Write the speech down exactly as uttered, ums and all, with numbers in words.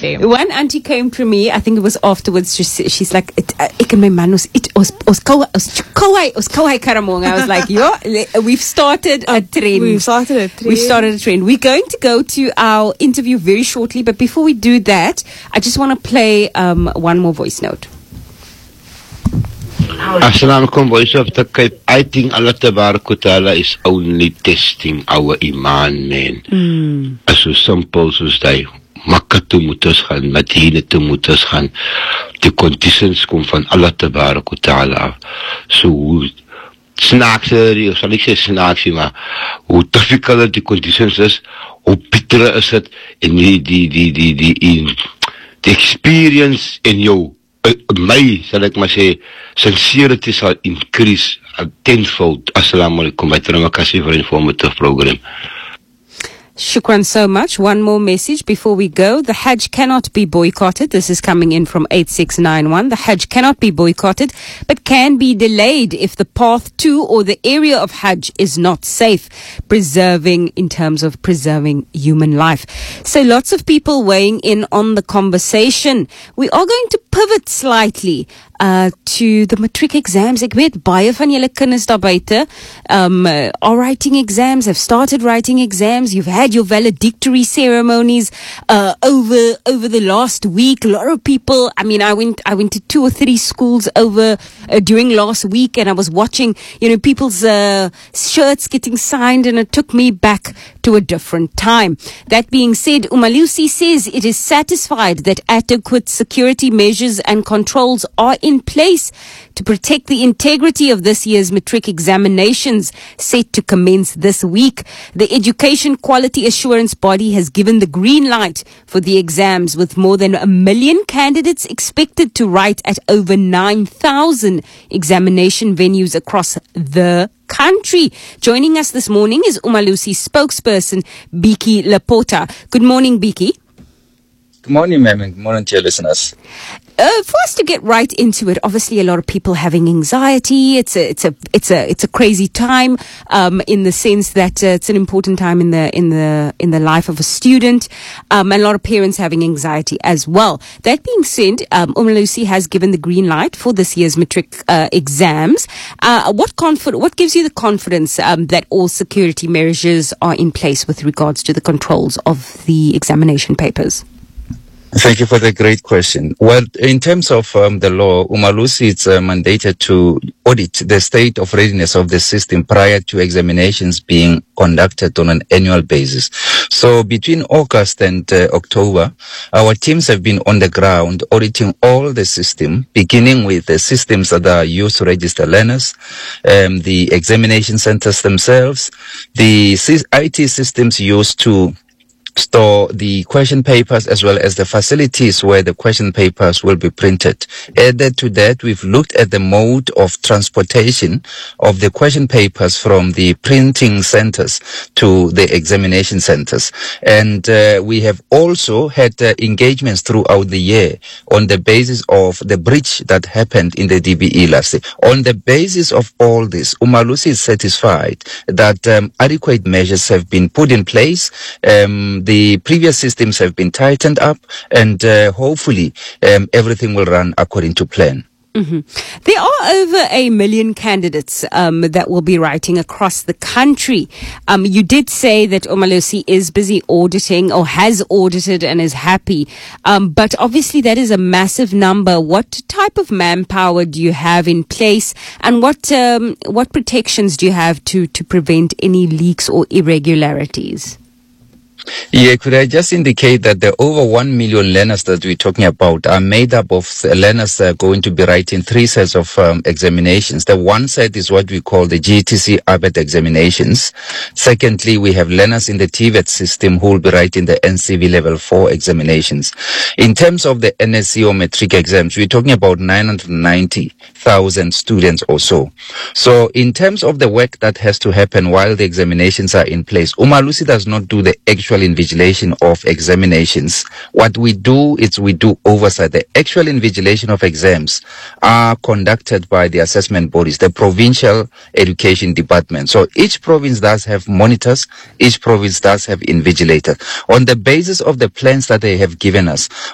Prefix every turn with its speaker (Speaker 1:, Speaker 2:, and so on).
Speaker 1: came.
Speaker 2: One auntie came to me, I think it was afterwards, she's, she's like, ek en my man was, it was, was kouai, was kouai karamong. I was like, yo, we've started a trend.
Speaker 1: We've started a trend.
Speaker 2: We've started a trend. We're going to go to our interview very shortly, but before we do that, I just want to play um, one more voice note.
Speaker 3: Assalamu alaikum, voice of the Cape. I think Allah Tabarak Ta'ala is only testing our iman, man.
Speaker 2: Mm.
Speaker 3: As so simple as die. Makkah toe moet ons gaan, Medina toe moet ons gaan. Die conditions kom van Allah Tabarak Ta'ala. So hoe snaakse, of sal ek sê snaakse, maar hoe difficult die conditions is, hoe bitter is het, en die, die, die, die, die, die, die experience in jou, my, sal ek maar sê, sincerity sal increase uh, tenfold. Assalamu alaikum. Terima kasih for informative program.
Speaker 2: Shukran so much. One more message before we go. The Hajj cannot be boycotted. This is coming in from eight six nine one. The Hajj cannot be boycotted, but can be delayed if the path to or the area of Hajj is not safe, preserving in terms of preserving human life. So lots of people weighing in on the conversation. We are going to pivot slightly uh, to the matric exams. Ek weet, baie van julle kinders daar buite um, uh, are writing exams, have started writing exams. You've had your valedictory ceremonies uh, over over the last week. A lot of people, I mean, I went I went to two or three schools over uh, during last week, and I was watching, you know, people's uh, shirts getting signed, and it took me back to a different time. That being said, Umalusi says it is satisfied that adequate security measures and controls are in place to protect the integrity of this year's matric examinations set to commence this week. The Education Quality Assurance Body has given the green light for the exams, with more than a million candidates expected to write at over nine thousand examination venues across the country. Joining us this morning is Umalusi spokesperson Biki Laporta. Good morning, Biki.
Speaker 4: Good morning, ma'am, and good morning to your listeners.
Speaker 2: Uh, for us to get right into it, obviously a lot of people having anxiety. It's a, it's a, it's a, it's a crazy time, um, in the sense that uh, it's an important time in the, in the, in the life of a student, um, and a lot of parents having anxiety as well. That being said, um, Umalusi has given the green light for this year's matric uh, exams. Uh, what confid- what gives you the confidence um, that all security measures are in place with regards to the controls of the examination papers?
Speaker 4: Thank you for the great question. Well, in terms of um, the law, Umalusi is uh, mandated to audit the state of readiness of the system prior to examinations being conducted on an annual basis. So between August and uh, October, our teams have been on the ground auditing all the system, beginning with the systems that are used to register learners, um, the examination centers themselves, the I T systems used to store the question papers, as well as the facilities where the question papers will be printed. Added to that, we've looked at the mode of transportation of the question papers from the printing centers to the examination centers. And uh, we have also had uh, engagements throughout the year on the basis of the breach that happened in the D B E last year. On the basis of all this, Umalusi is satisfied that um, adequate measures have been put in place. Um, The previous systems have been tightened up, and uh, hopefully um, everything will run according to plan.
Speaker 2: Mm-hmm. There are over a million candidates um, that will be writing across the country. Um, you did say that Umalusi is busy auditing, or has audited and is happy. Um, but obviously that is a massive number. What type of manpower do you have in place, and what um, what protections do you have to, to prevent any leaks or irregularities?
Speaker 4: Yeah, could I just indicate that the over one million learners that we're talking about are made up of learners that are going to be writing three sets of um, examinations. The one set is what we call the G T C A B E T examinations. Secondly, we have learners in the T V E T system who will be writing the N C V level four examinations. In terms of the N S C or matric exams, we're talking about nine hundred ninety thousand students or so. So in terms of the work that has to happen while the examinations are in place, Umalusi does not do the actual invigilation of examinations. What we do is we do oversight. The actual invigilation of exams are conducted by the assessment bodies, the provincial education department. So each province does have monitors, each province does have invigilators. On the basis of the plans that they have given us,